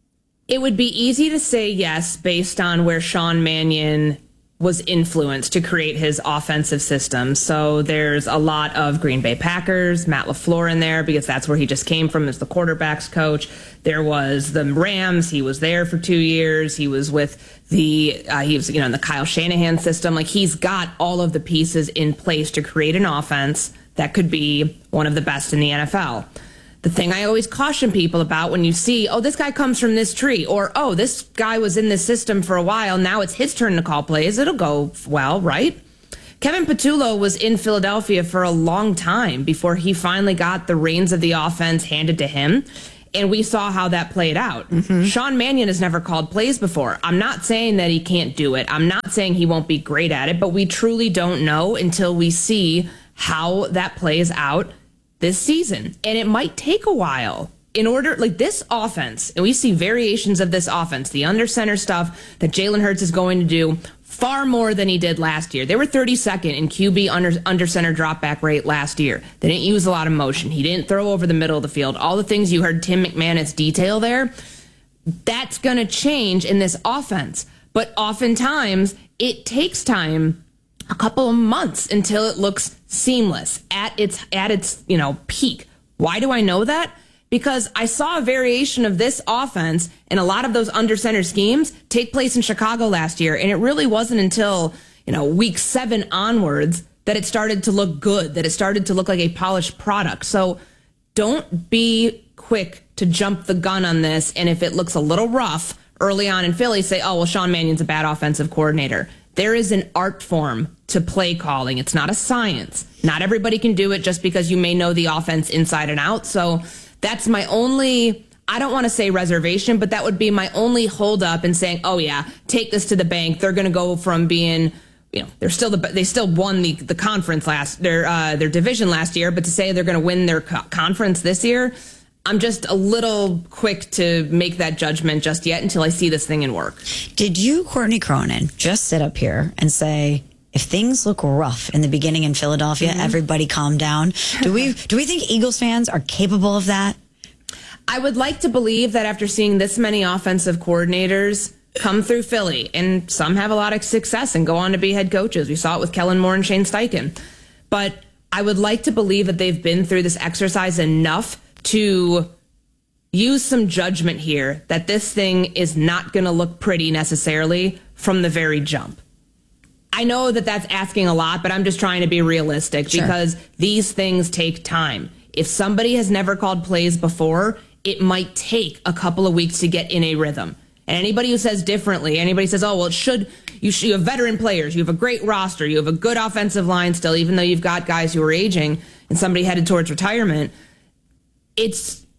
Speaker 4: It would be easy to say yes based on where Sean Mannion was influenced to create his offensive system. So there's a lot of Green Bay Packers, Matt LaFleur in there because that's where he just came from as the quarterbacks coach. There was the Rams. He was there for 2 years. He was with he was in the Kyle Shanahan system. Like, he's got all of the pieces in place to create an offense that could be one of the best in the NFL. The thing I always caution people about when you see, oh, this guy comes from this tree, or, oh, this guy was in this system for a while, now it's his turn to call plays, it'll go well, right? Kevin Patullo was in Philadelphia for a long time before he finally got the reins of the offense handed to him, and we saw how that played out. Mm-hmm. Sean Mannion has never called plays before. I'm not saying that he can't do it. I'm not saying he won't be great at it, but we truly don't know until we see how that plays out this season. And it might take a while in order, like this offense, and we see variations of this offense, the under center stuff that Jalen Hurts is going to do far more than he did last year. They were 32nd in QB under center drop back rate last year. They didn't use a lot of motion. He didn't throw over the middle of the field. All the things you heard Tim McManus detail there, that's going to change in this offense. But oftentimes it takes time, a couple of months, until it looks seamless at its peak. Why do I know that? Because I saw a variation of this offense and a lot of those under center schemes take place in Chicago last year, and it really wasn't until week 7 onwards that it started to look good, that it started to look like a polished product. So don't be quick to jump the gun on this, and if it looks a little rough early on in Philly, say, oh, well, Sean Mannion's a bad offensive coordinator. There is an art form to play calling. It's not a science. Not everybody can do it just because you may know the offense inside and out. So that's my only, I don't want to say reservation, but that would be my only hold up in saying, oh yeah, take this to the bank. They're going to go from being, they still won the conference their division last year, but to say they're going to win their conference this year, I'm just a little quick to make that judgment just yet until I see this thing in work.
Speaker 3: Did you, Courtney Cronin, just sit up here and say, if things look rough in the beginning in Philadelphia, everybody calm down? Do we think Eagles fans are capable of that?
Speaker 4: I would like to believe that after seeing this many offensive coordinators come through Philly, and some have a lot of success and go on to be head coaches. We saw it with Kellen Moore and Shane Steichen. But I would like to believe that they've been through this exercise enough to use some judgment here that this thing is not going to look pretty necessarily from the very jump. I know that that's asking a lot, but I'm just trying to be realistic because these things take time. If somebody has never called plays before, it might take a couple of weeks to get in a rhythm. And anybody who says differently, anybody says, oh, well, you have veteran players, you have a great roster, you have a good offensive line still, even though you've got guys who are aging and somebody headed towards retirement, it's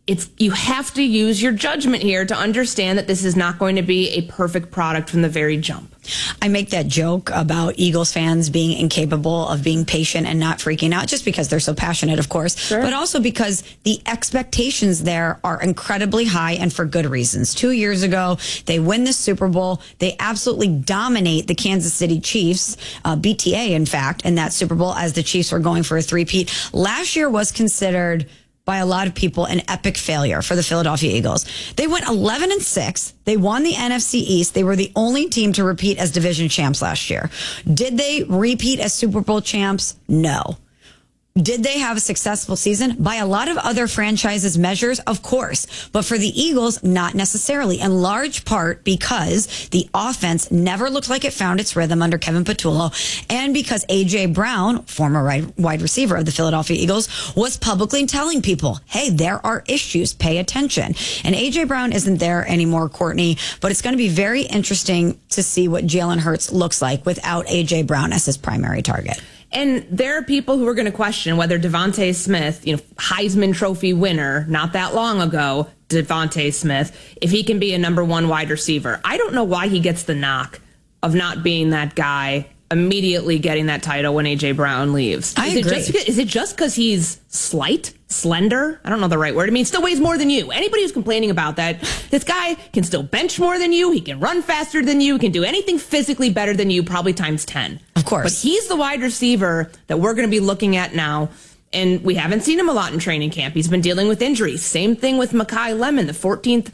Speaker 4: you have to use your judgment here to understand that this is not going to be a perfect product from the very jump.
Speaker 3: I make that joke about Eagles fans being incapable of being patient and not freaking out, just because they're so passionate, of course, but also because the expectations there are incredibly high and for good reasons. 2 years ago, they win the Super Bowl. They absolutely dominate the Kansas City Chiefs, BTA, in fact, in that Super Bowl as the Chiefs were going for a three-peat. Last year was considered by a lot of people an epic failure for the Philadelphia Eagles. They went 11-6. They won the NFC East. They were the only team to repeat as division champs last year. Did they repeat as Super Bowl champs? No. Did they have a successful season? By a lot of other franchises' measures, of course. But for the Eagles, not necessarily. In large part because the offense never looked like it found its rhythm under Kevin Patullo, and because A.J. Brown, former wide receiver of the Philadelphia Eagles, was publicly telling people, hey, there are issues, pay attention. And A.J. Brown isn't there anymore, Courtney, but it's going to be very interesting to see what Jalen Hurts looks like without A.J. Brown as his primary target.
Speaker 4: And there are people who are going to question whether Devontae Smith, Heisman Trophy winner, not that long ago, Devontae Smith, if he can be a number one wide receiver. I don't know why he gets the knock of not being that guy, immediately getting that title when A.J. Brown leaves.
Speaker 3: I agree.
Speaker 4: Is it just because he's slender? I don't know the right word. I mean, he still weighs more than you. Anybody who's complaining about that, this guy can still bench more than you. He can run faster than you. He can do anything physically better than you, probably times 10.
Speaker 3: Of course.
Speaker 4: But he's the wide receiver that we're going to be looking at now. And we haven't seen him a lot in training camp. He's been dealing with injuries. Same thing with Mekhi Lemon, the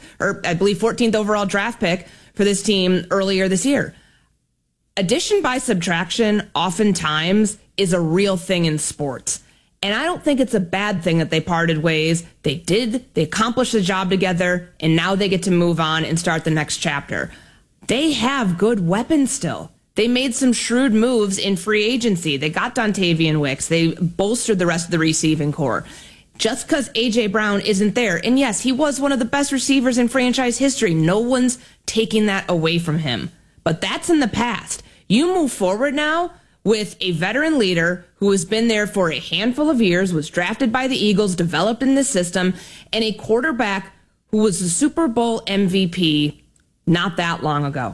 Speaker 4: 14th overall draft pick for this team earlier this year. Addition by subtraction oftentimes is a real thing in sports. And I don't think it's a bad thing that they parted ways. They accomplished the job together, and now they get to move on and start the next chapter. They have good weapons still. They made some shrewd moves in free agency. They got Dontavian Wicks. They bolstered the rest of the receiving core. Just because A.J. Brown isn't there, and yes, he was one of the best receivers in franchise history. No one's taking that away from him. But that's in the past. You move forward now with a veteran leader who has been there for a handful of years, was drafted by the Eagles, developed in this system, and a quarterback who was the Super Bowl MVP not that long ago,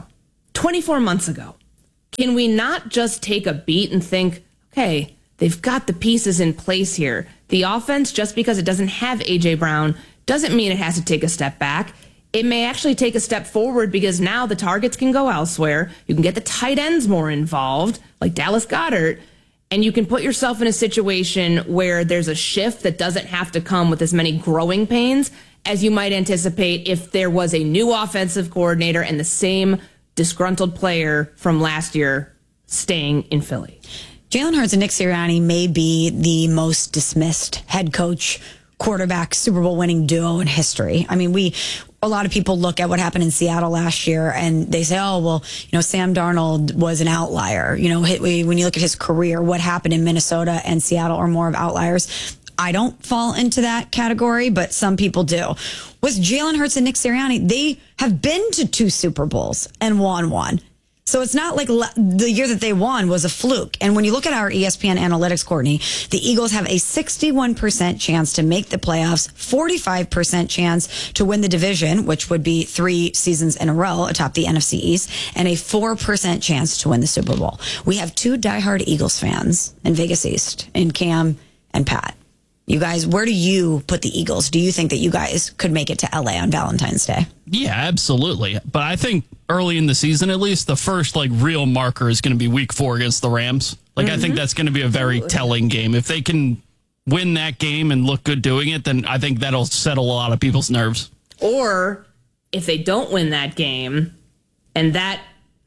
Speaker 4: 24 months ago. Can we not just take a beat and think, okay, they've got the pieces in place here. The offense, just because it doesn't have A.J. Brown, doesn't mean it has to take a step back. It may actually take a step forward because now the targets can go elsewhere. You can get the tight ends more involved, like Dallas Goedert, and you can put yourself in a situation where there's a shift that doesn't have to come with as many growing pains as you might anticipate if there was a new offensive coordinator and the same disgruntled player from last year staying in Philly.
Speaker 3: Jalen Hurts and Nick Sirianni may be the most dismissed head coach, quarterback, Super Bowl winning duo in history. I mean, a lot of people look at what happened in Seattle last year and they say, oh, well, Sam Darnold was an outlier. When you look at his career, what happened in Minnesota and Seattle are more of outliers. I don't fall into that category, but some people do. With Jalen Hurts and Nick Sirianni, they have been to 2 Super Bowls and won one. So it's not like the year that they won was a fluke. And when you look at our ESPN analytics, Courtney, the Eagles have a 61% chance to make the playoffs, 45% chance to win the division, which would be 3 seasons in a row atop the NFC East, and a 4% chance to win the Super Bowl. We have 2 diehard Eagles fans in Vegas East, in Cam and Pat. You guys, where do you put the Eagles? Do you think that you guys could make it to LA on Valentine's Day?
Speaker 1: Yeah, absolutely. But I think early in the season, at least, the first real marker is going to be week 4 against the Rams. I think that's going to be a very telling game. If they can win that game and look good doing it, then I think that'll settle a lot of people's nerves.
Speaker 4: Or if they don't win that game, and that,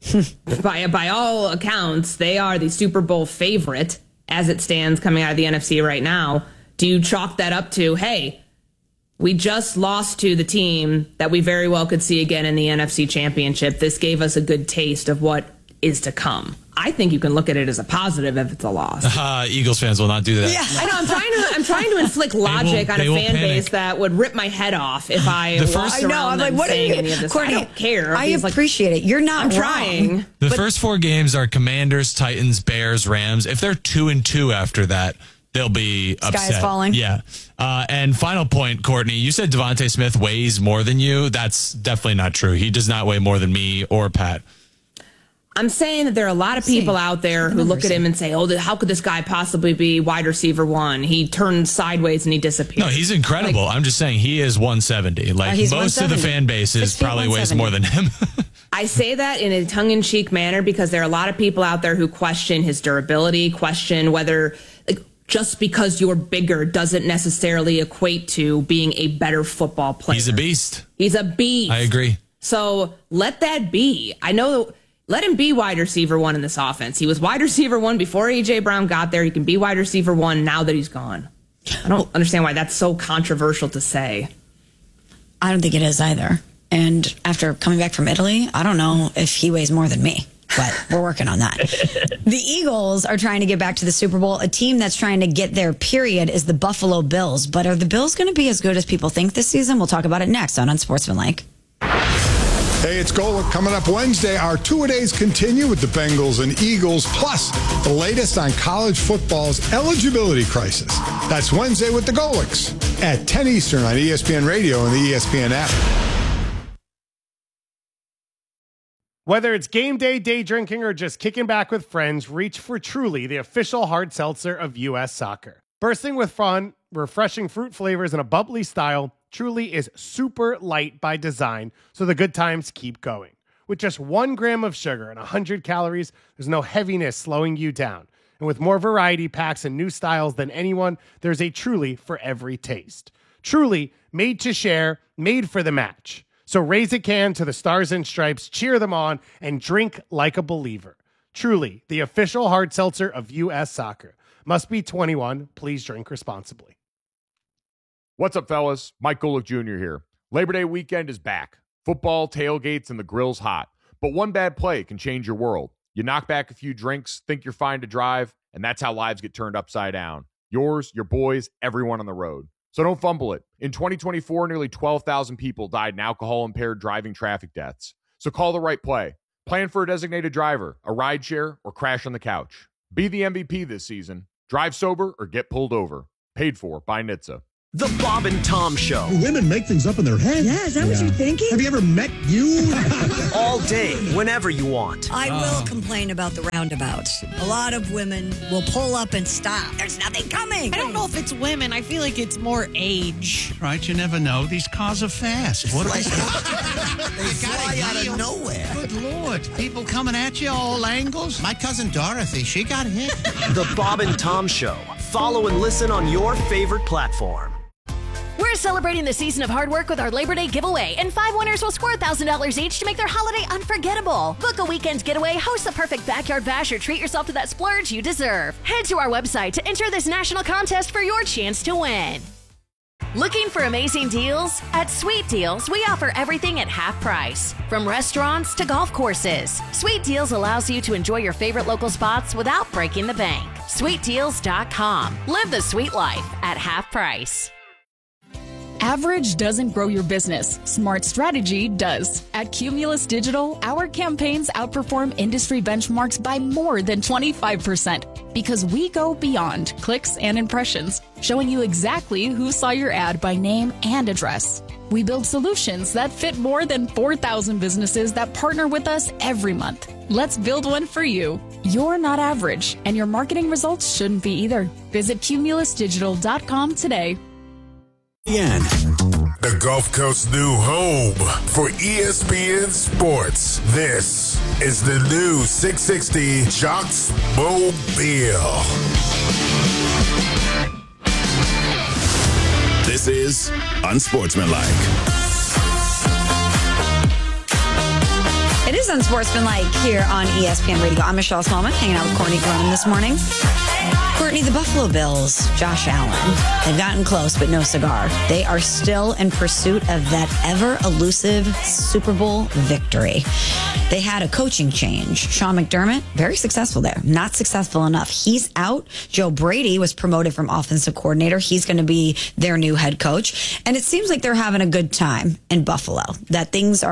Speaker 4: by all accounts, they are the Super Bowl favorite as it stands coming out of the NFC right now, do you chalk that up to, hey, we just lost to the team that we very well could see again in the NFC Championship. This gave us a good taste of what is to come. I think you can look at it as a positive if it's a loss.
Speaker 2: Eagles fans will not do that.
Speaker 4: Yeah, I know. I'm trying to inflict logic on a fan base that would rip my head off if I walked around them saying any of this.
Speaker 3: Courtney,
Speaker 4: I don't care.
Speaker 3: I appreciate it. You're not
Speaker 4: I'm
Speaker 3: wrong.
Speaker 2: Trying. The first 4 games are Commanders, Titans, Bears, Rams. If they're 2-2 after that, they'll be upset.
Speaker 3: Sky is falling.
Speaker 2: Yeah. And final point, Courtney, you said Devontae Smith weighs more than you. That's definitely not true. He does not weigh more than me or Pat.
Speaker 4: I'm saying that there are a lot of people out there who look at him and say, oh, how could this guy possibly be wide receiver one? He turned sideways and he disappeared.
Speaker 2: No, he's incredible. I'm just saying he is 170. Like most of the fan bases probably weighs more than him.
Speaker 4: I say that in a tongue-in-cheek manner because there are a lot of people out there who question his durability, question whether just because you're bigger doesn't necessarily equate to being a better football player.
Speaker 2: He's a beast.
Speaker 4: He's a beast.
Speaker 2: I agree.
Speaker 4: So let that be. I know. Let him be wide receiver one in this offense. He was wide receiver one before A.J. Brown got there. He can be wide receiver one now that he's gone. I don't understand why that's so controversial to say.
Speaker 3: I don't think it is either. And after coming back from Italy, I don't know if he weighs more than me, but we're working on that. The Eagles are trying to get back to the Super Bowl. A team that's trying to get there, period, is the Buffalo Bills. But are the Bills going to be as good as people think this season? We'll talk about it next on Unsportsmanlike.
Speaker 22: Hey, it's Golic coming up Wednesday. Our two-a-days continue with the Bengals and Eagles, plus the latest on college football's eligibility crisis. That's Wednesday with the Golics at 10 Eastern on ESPN Radio and the ESPN app.
Speaker 10: Whether it's game day, day drinking, or just kicking back with friends, reach for Truly, the official hard seltzer of U.S. soccer. Bursting with fun, refreshing fruit flavors, and a bubbly style, Truly is super light by design, so the good times keep going. With just 1 gram of sugar and 100 calories, there's no heaviness slowing you down. And with more variety packs and new styles than anyone, there's a Truly for every taste. Truly, made to share, made for the match. So raise a can to the Stars and Stripes, cheer them on, and drink like a believer. Truly, the official hard seltzer of U.S. soccer. Must be 21. Please drink responsibly.
Speaker 17: What's up, fellas? Mike Golic Jr. here. Labor Day weekend is back. Football, tailgates, and the grill's hot. But one bad play can change your world. You knock back a few drinks, think you're fine to drive, and that's how lives get turned upside down. Yours, your boys, everyone on the road. So don't fumble it. In 2024, nearly 12,000 people died in alcohol-impaired driving traffic deaths. So call the right play. Plan for a designated driver, a rideshare, or crash on the couch. Be the MVP this season. Drive sober or get pulled over. Paid for by NHTSA.
Speaker 5: The Bob and Tom Show.
Speaker 6: Women make things up in their head.
Speaker 24: Yeah, is that what you're thinking?
Speaker 6: Have you ever met you?
Speaker 5: All day, whenever you want.
Speaker 13: I will complain about the roundabouts. A lot of women will pull up and stop. There's nothing coming.
Speaker 14: I don't know if it's women. I feel like it's more age.
Speaker 6: Right, you never know. These cars are fast. What
Speaker 13: They fly out of nowhere.
Speaker 6: Good Lord. People coming at you all angles. My cousin Dorothy, she got hit.
Speaker 5: The Bob and Tom Show. Follow and listen on your favorite platform.
Speaker 15: We're celebrating the season of hard work with our Labor Day giveaway, and 5 winners will score $1,000 each to make their holiday unforgettable. Book a weekend getaway, host the perfect backyard bash, or treat yourself to that splurge you deserve. Head to our website to enter this national contest for your chance to win. Looking for amazing deals? At Sweet Deals, we offer everything at half price. From restaurants to golf courses, Sweet Deals allows you to enjoy your favorite local spots without breaking the bank. SweetDeals.com. Live the sweet life at half price.
Speaker 16: Average doesn't grow your business. Smart strategy does. At Cumulus Digital, our campaigns outperform industry benchmarks by more than 25% because we go beyond clicks and impressions, showing you exactly who saw your ad by name and address. We build solutions that fit more than 4,000 businesses that partner with us every month. Let's build one for you. You're not average, and your marketing results shouldn't be either. Visit cumulusdigital.com today.
Speaker 20: The Gulf Coast's new home for ESPN Sports. This is the new 660 Jocks Mobile.
Speaker 26: This is Unsportsmanlike.
Speaker 3: It is Unsportsmanlike here on ESPN Radio. I'm Michelle Smallman, hanging out with Courtney Cronin this morning. Courtney, the Buffalo Bills, Josh Allen, they've gotten close, but no cigar. They are still in pursuit of that ever-elusive Super Bowl victory. They had a coaching change. Sean McDermott, very successful there. Not successful enough. He's out. Joe Brady was promoted from offensive coordinator. He's going to be their new head coach. And it seems like they're having a good time in Buffalo, that things are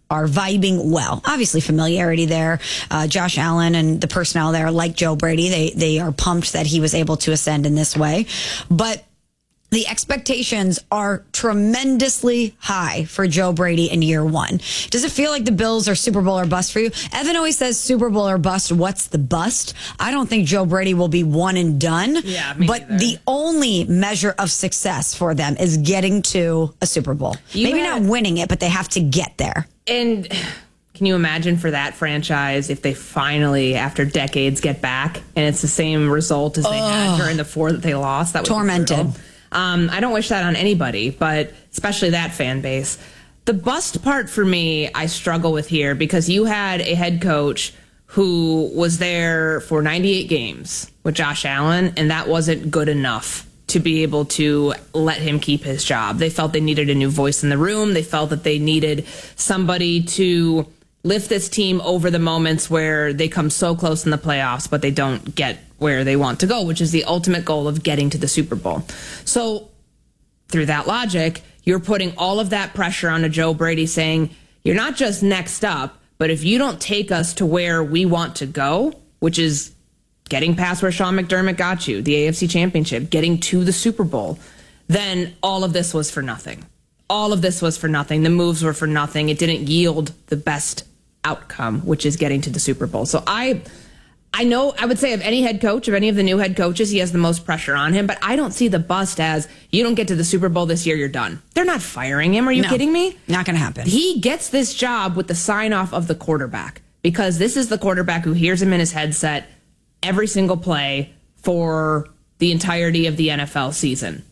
Speaker 3: are vibing well. Obviously, familiarity there. Josh Allen and the personnel there, like Joe Brady, they are pumped that he was able to ascend in this way. But the expectations are tremendously high for Joe Brady in year one. Does it feel like the Bills are Super Bowl or bust for you? Evan always says Super Bowl or bust. What's the bust? I don't think Joe Brady will be one and done.
Speaker 4: Yeah,
Speaker 3: but the only measure of success for them is getting to a Super Bowl. Maybe not winning it, but they have to get there.
Speaker 4: And can you imagine for that franchise if they finally, after decades, get back and it's the same result as they had during the 4 that they lost? That was
Speaker 3: tormented.
Speaker 4: Brutal. I don't wish that on anybody, but especially that fan base. The bust part for me, I struggle with here because you had a head coach who was there for 98 games with Josh Allen, and that wasn't good enough to be able to let him keep his job. They felt they needed a new voice in the room. They felt that they needed somebody to lift this team over the moments where they come so close in the playoffs, but they don't get where they want to go, which is the ultimate goal of getting to the Super Bowl. So through that logic, you're putting all of that pressure onto Joe Brady saying, you're not just next up, but if you don't take us to where we want to go, which is getting past where Sean McDermott got you, the AFC Championship, getting to the Super Bowl, then all of this was for nothing. All of this was for nothing. The moves were for nothing. It didn't yield the best outcome, which is getting to the Super Bowl. So I know, I would say of any head coach, of any of the new head coaches, he has the most pressure on him, but I don't see the bust as, you don't get to the Super Bowl this year, you're done. They're not firing him. Are you kidding me?
Speaker 3: Not going to happen.
Speaker 4: He gets this job with the sign-off of the quarterback because this is the quarterback who hears him in his headset every single play for the entirety of the NFL season.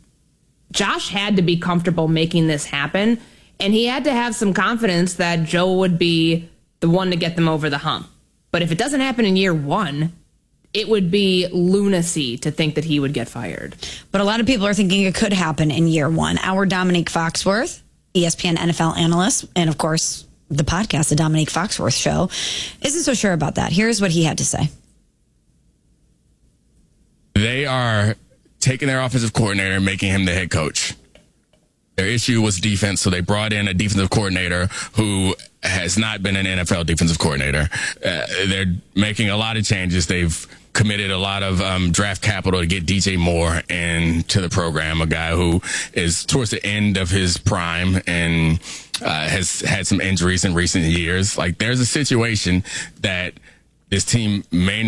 Speaker 4: Josh had to be comfortable making this happen, and he had to have some confidence that Joe would be the one to get them over the hump. But if it doesn't happen in year one, it would be lunacy to think that he would get fired.
Speaker 3: But a lot of people are thinking it could happen in year one. Our Dominique Foxworth, ESPN NFL analyst, and of course, the podcast, The Dominique Foxworth Show, isn't so sure about that. Here's what he had to say.
Speaker 7: They are taking their offensive coordinator and making him the head coach. Their issue was defense, so they brought in a defensive coordinator who has not been an NFL defensive coordinator. They're making a lot of changes. They've committed a lot of draft capital to get DJ Moore into the program, a guy who is towards the end of his prime and has had some injuries in recent years. Like, there's a situation that this team may